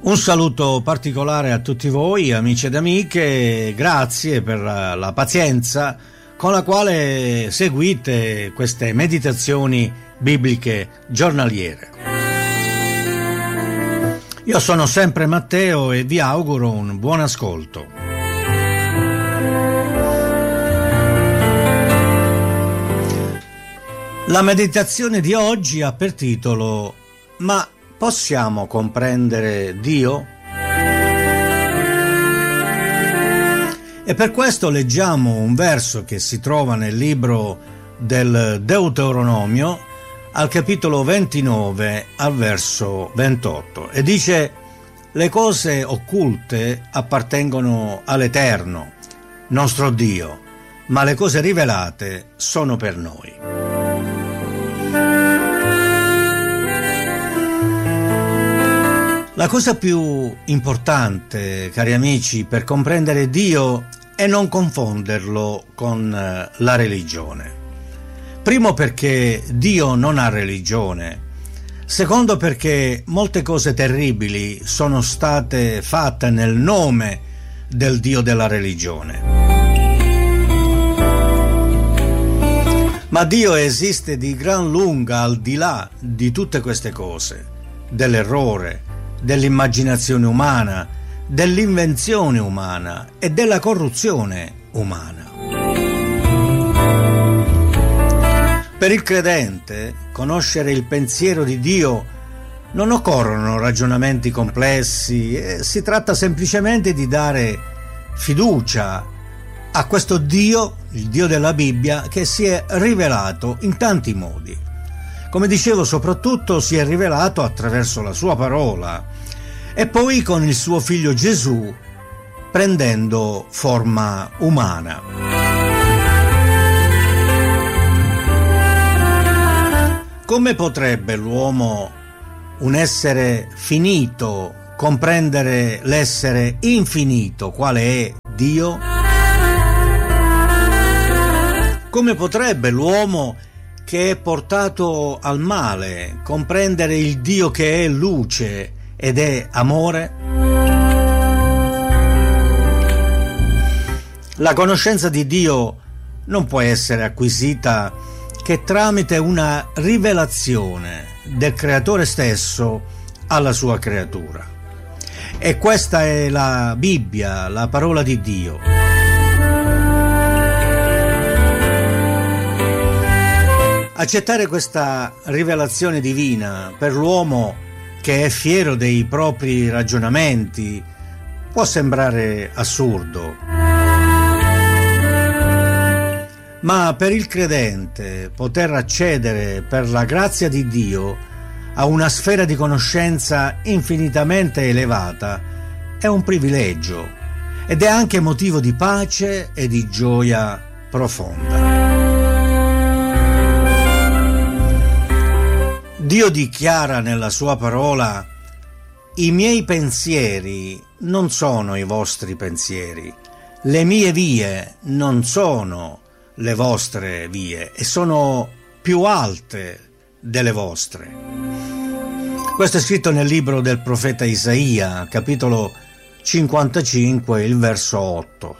Un saluto particolare a tutti voi, amici ed amiche, grazie per la pazienza con la quale seguite queste meditazioni bibliche giornaliere. Io sono sempre Matteo e vi auguro un buon ascolto. La meditazione di oggi ha per titolo "Ma possiamo comprendere Dio?" E per questo leggiamo un verso che si trova nel libro del Deuteronomio, al capitolo 29, al verso 28, e dice: "Le cose occulte appartengono all'Eterno, nostro Dio, ma le cose rivelate sono per noi." La cosa più importante, cari amici, per comprendere Dio è non confonderlo con la religione. Primo, perché Dio non ha religione. Secondo, perché molte cose terribili sono state fatte nel nome del Dio della religione. Ma Dio esiste di gran lunga al di là di tutte queste cose, dell'errore, dell'immaginazione umana, dell'invenzione umana e della corruzione umana. Per il credente, conoscere il pensiero di Dio non occorrono ragionamenti complessi, si tratta semplicemente di dare fiducia a questo Dio, il Dio della Bibbia, che si è rivelato in tanti modi. Come dicevo, soprattutto si è rivelato attraverso la sua parola e poi con il suo figlio Gesù, prendendo forma umana. Come potrebbe l'uomo, un essere finito, comprendere l'essere infinito, quale è Dio? Come potrebbe l'uomo, che è portato al male, comprendere il Dio che è luce ed è amore? La conoscenza di Dio non può essere acquisita che tramite una rivelazione del Creatore stesso alla sua creatura. E questa è la Bibbia, la parola di Dio. Accettare questa rivelazione divina per l'uomo che è fiero dei propri ragionamenti può sembrare assurdo. Ma per il credente poter accedere per la grazia di Dio a una sfera di conoscenza infinitamente elevata è un privilegio ed è anche motivo di pace e di gioia profonda. Dio dichiara nella sua parola: "I miei pensieri non sono i vostri pensieri, le mie vie non sono le vostre vie e sono più alte delle vostre." Questo è scritto nel libro del profeta Isaia, capitolo 55, il verso 8.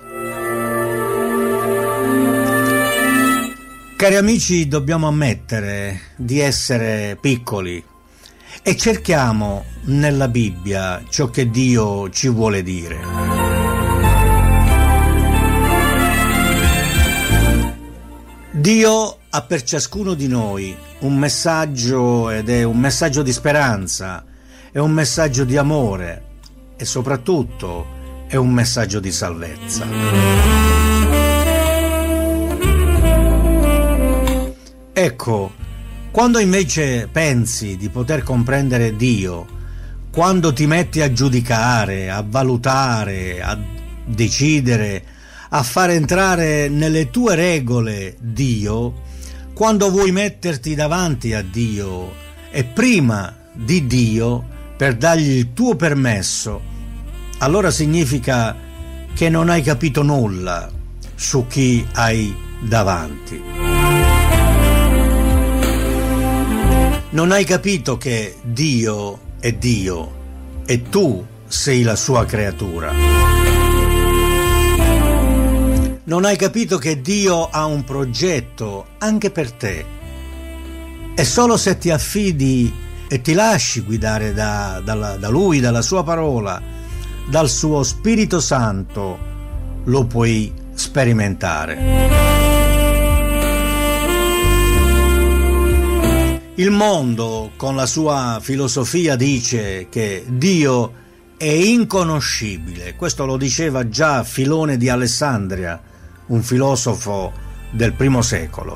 Cari amici, dobbiamo ammettere di essere piccoli e cerchiamo nella Bibbia ciò che Dio ci vuole dire. Dio ha per ciascuno di noi un messaggio, ed è un messaggio di speranza, è un messaggio di amore e soprattutto è un messaggio di salvezza. Ecco, quando invece pensi di poter comprendere Dio, quando ti metti a giudicare, a valutare, a decidere, a fare entrare nelle tue regole Dio, quando vuoi metterti davanti a Dio e prima di Dio per dargli il tuo permesso, allora significa che non hai capito nulla su chi hai davanti. Non hai capito che Dio è Dio e tu sei la sua creatura. Non hai capito che Dio ha un progetto anche per te, e solo se ti affidi e ti lasci guidare da Lui, dalla sua parola, dal suo Spirito Santo, lo puoi sperimentare. Il mondo, con la sua filosofia, dice che Dio è inconoscibile. Questo lo diceva già Filone di Alessandria, un filosofo del I secolo.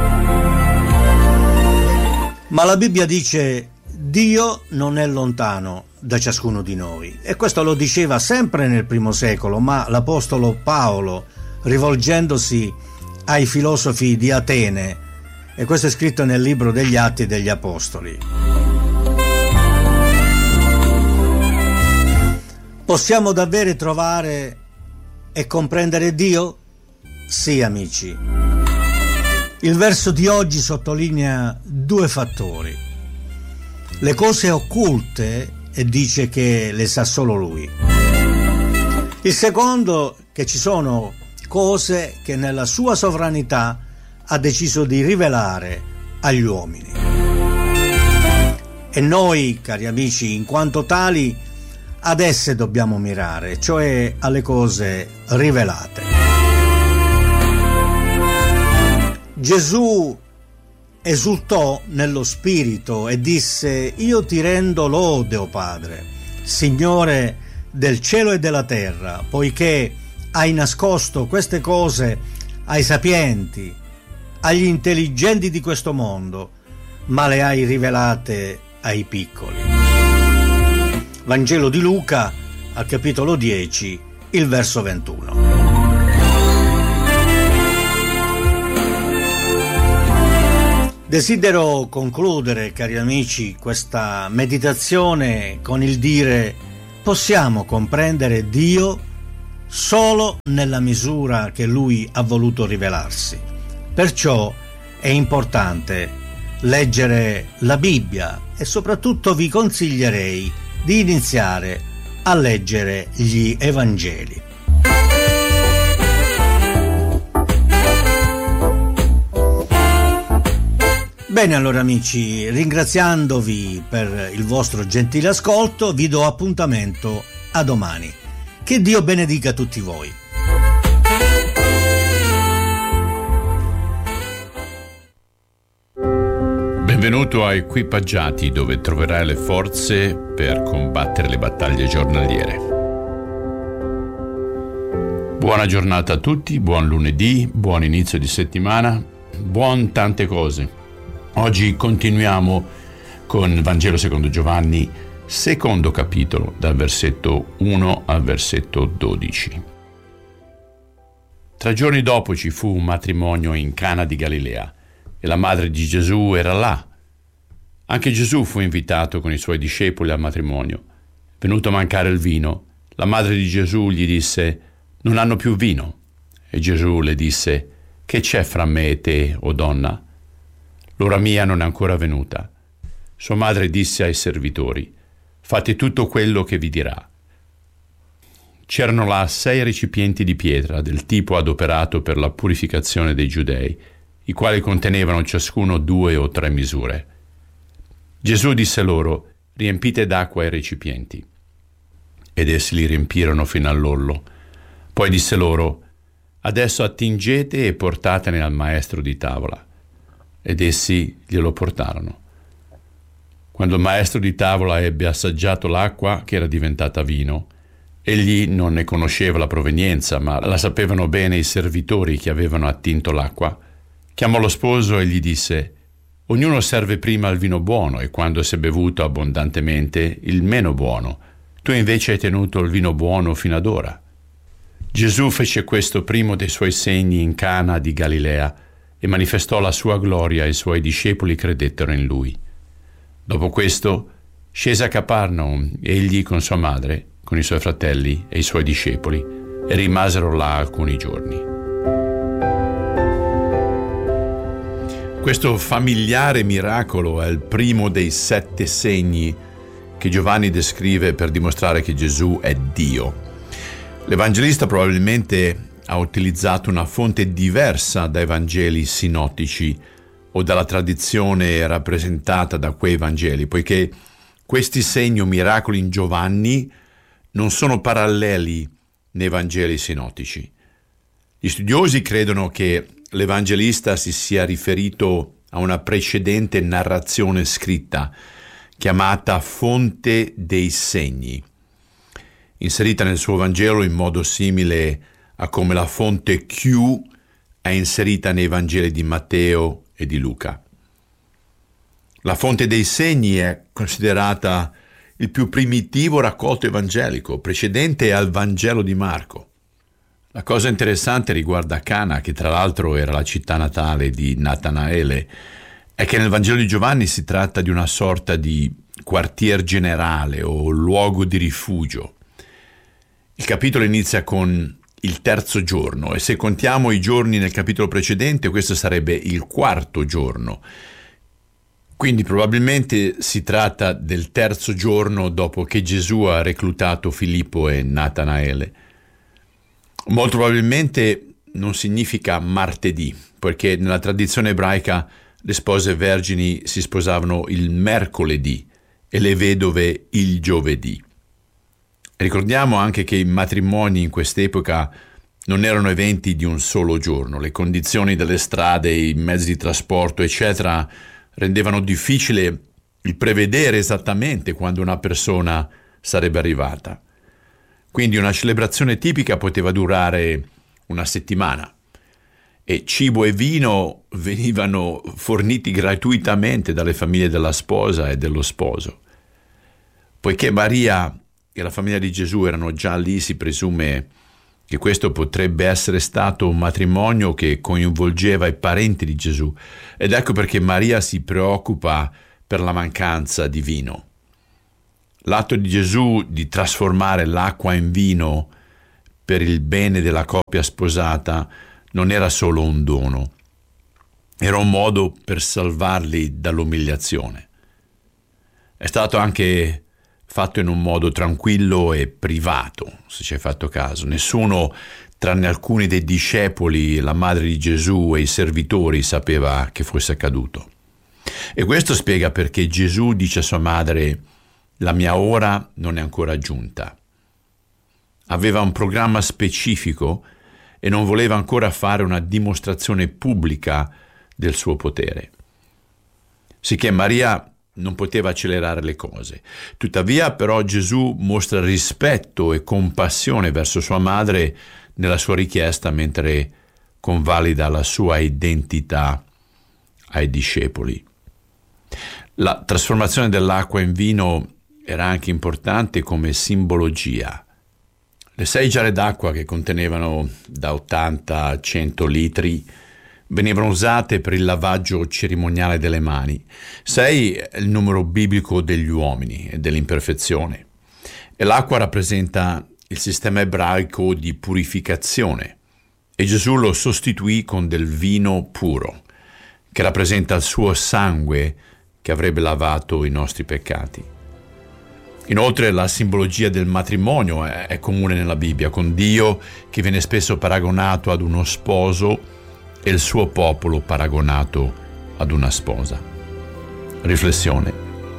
Ma la Bibbia dice: Dio non è lontano da ciascuno di noi. E questo lo diceva sempre nel I secolo, ma l'Apostolo Paolo, rivolgendosi ai filosofi di Atene, e questo è scritto nel libro degli Atti degli Apostoli. Possiamo davvero trovare e comprendere Dio? Sì, amici. Il verso di oggi sottolinea due fattori: le cose occulte, e dice che le sa solo Lui. Il secondo, che ci sono cose che nella sua sovranità ha deciso di rivelare agli uomini. E noi, cari amici, in quanto tali, ad esse dobbiamo mirare, cioè alle cose rivelate. Gesù esultò nello spirito e disse: io ti rendo lode, o Padre, Signore del cielo e della terra, poiché hai nascosto queste cose ai sapienti, agli intelligenti di questo mondo, ma le hai rivelate ai piccoli. Vangelo di Luca, al capitolo 10, il verso 21. Desidero concludere, cari amici, questa meditazione con il dire: possiamo comprendere Dio solo nella misura che Lui ha voluto rivelarsi. Perciò è importante leggere la Bibbia, e soprattutto vi consiglierei di iniziare a leggere gli Evangeli. Bene, allora amici, ringraziandovi per il vostro gentile ascolto, vi do appuntamento a domani. Che Dio benedica tutti voi. Benvenuto a Equipaggiati, dove troverai le forze per combattere le battaglie giornaliere. Buona giornata a tutti, buon lunedì, buon inizio di settimana, buon tante cose. Oggi continuiamo con Vangelo secondo Giovanni, secondo capitolo, dal versetto 1 al versetto 12. 3 giorni dopo ci fu un matrimonio in Cana di Galilea e la madre di Gesù era là. Anche Gesù fu invitato con i suoi discepoli al matrimonio. Venuto a mancare il vino, la madre di Gesù gli disse: non hanno più vino. E Gesù le disse: che c'è fra me e te, o donna? L'ora mia non è ancora venuta. Sua madre disse ai servitori: fate tutto quello che vi dirà. C'erano là 6 recipienti di pietra del tipo adoperato per la purificazione dei giudei, i quali contenevano ciascuno 2 o 3 misure. Gesù disse loro: riempite d'acqua i recipienti. Ed essi li riempirono fino all'orlo. Poi disse loro: adesso attingete e portatene al maestro di tavola. Ed essi glielo portarono. Quando il maestro di tavola ebbe assaggiato l'acqua, che era diventata vino, egli non ne conosceva la provenienza, ma la sapevano bene i servitori che avevano attinto l'acqua, chiamò lo sposo e gli disse: ognuno serve prima il vino buono e quando si è bevuto abbondantemente il meno buono. Tu invece hai tenuto il vino buono fino ad ora. Gesù fece questo primo dei suoi segni in Cana di Galilea e manifestò la sua gloria e i suoi discepoli credettero in lui. Dopo questo scese a Capernaum egli con sua madre, con i suoi fratelli e i suoi discepoli, e rimasero là alcuni giorni. Questo familiare miracolo è il primo dei 7 segni che Giovanni descrive per dimostrare che Gesù è Dio. L'Evangelista probabilmente ha utilizzato una fonte diversa dai Vangeli sinottici o dalla tradizione rappresentata da quei Vangeli, poiché questi segni o miracoli in Giovanni non sono paralleli nei Vangeli sinottici. Gli studiosi credono che l'Evangelista si sia riferito a una precedente narrazione scritta, chiamata Fonte dei Segni, inserita nel suo Vangelo in modo simile a come la fonte Q è inserita nei Vangeli di Matteo e di Luca. La Fonte dei Segni è considerata il più primitivo raccolto evangelico, precedente al Vangelo di Marco. La cosa interessante riguardo a Cana, che tra l'altro era la città natale di Natanaele, è che nel Vangelo di Giovanni si tratta di una sorta di quartier generale o luogo di rifugio. Il capitolo inizia con il terzo giorno e se contiamo i giorni nel capitolo precedente, questo sarebbe il quarto giorno. Quindi probabilmente si tratta del terzo giorno dopo che Gesù ha reclutato Filippo e Natanaele. Molto probabilmente non significa martedì, perché nella tradizione ebraica le spose vergini si sposavano il mercoledì e le vedove il giovedì. Ricordiamo anche che i matrimoni in quest'epoca non erano eventi di un solo giorno. Le condizioni delle strade, i mezzi di trasporto, eccetera, rendevano difficile il prevedere esattamente quando una persona sarebbe arrivata. Quindi una celebrazione tipica poteva durare una settimana e cibo e vino venivano forniti gratuitamente dalle famiglie della sposa e dello sposo. Poiché Maria e la famiglia di Gesù erano già lì, si presume che questo potrebbe essere stato un matrimonio che coinvolgeva i parenti di Gesù. Ed ecco perché Maria si preoccupa per la mancanza di vino. L'atto di Gesù di trasformare l'acqua in vino per il bene della coppia sposata non era solo un dono, era un modo per salvarli dall'umiliazione. È stato anche fatto in un modo tranquillo e privato, se ci hai fatto caso. Nessuno, tranne alcuni dei discepoli, la madre di Gesù e i servitori, sapeva che fosse accaduto. E questo spiega perché Gesù dice a sua madre: la mia ora non è ancora giunta. Aveva un programma specifico e non voleva ancora fare una dimostrazione pubblica del suo potere. Sicché Maria non poteva accelerare le cose. Tuttavia, però, Gesù mostra rispetto e compassione verso sua madre nella sua richiesta mentre convalida la sua identità ai discepoli. La trasformazione dell'acqua in vino era anche importante come simbologia. Le 6 giare d'acqua, che contenevano da 80 a 100 litri, venivano usate per il lavaggio cerimoniale delle mani. 6 è il numero biblico degli uomini e dell'imperfezione. E l'acqua rappresenta il sistema ebraico di purificazione. E Gesù lo sostituì con del vino puro, che rappresenta il suo sangue che avrebbe lavato i nostri peccati. Inoltre la simbologia del matrimonio è comune nella Bibbia, con Dio che viene spesso paragonato ad uno sposo e il suo popolo paragonato ad una sposa. Riflessione.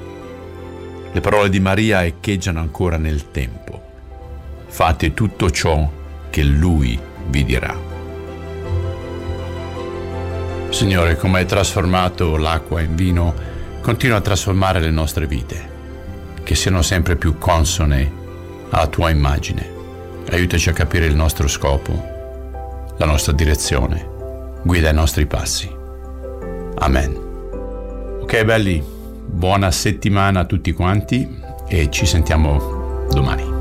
Le parole di Maria echeggiano ancora nel tempo. Fate tutto ciò che Lui vi dirà. Signore, come hai trasformato l'acqua in vino, continua a trasformare le nostre vite, che siano sempre più consone alla tua immagine. Aiutaci a capire il nostro scopo, la nostra direzione, guida i nostri passi. Amen. Ok belli, buona settimana a tutti quanti e ci sentiamo domani.